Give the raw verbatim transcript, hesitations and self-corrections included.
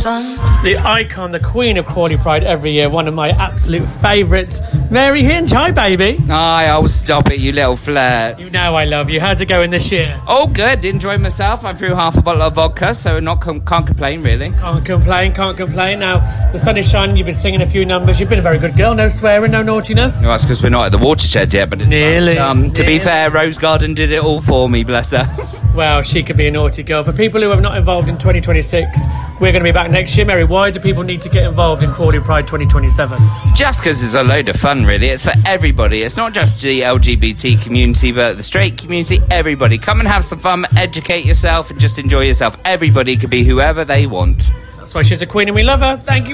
fun. The icon, the queen of Crawley Pride every year, one of my absolute favourites, Mary Hinch. Hi, baby. Hi, oh, stop it, you little flirt. You know I love you. How's it going this year? Oh, good. Enjoyed myself. I threw half a bottle of vodka, so not com- can't complain, really. Can't complain, can't complain. Now, the sun is shining, you've been singing a few numbers. You've been a very good girl. No swearing, no naughtiness. No, that's because we're not at the watershed yet, but it's Nearly. Um, to nearly. be fair, Rose Garden did it all for me, bless her. Well, she could be a naughty girl. For people who are not involved in twenty twenty-six, we're going to be back next year. Mary, why do people need to get involved in Crawley Pride twenty twenty-seven? Just because it's a load of fun, really. It's for everybody. It's not just the L G B T community, but the straight community, everybody. Come and have some fun, educate yourself, and just enjoy yourself. Everybody can be whoever they want. That's why she's a queen and we love her. Thank you.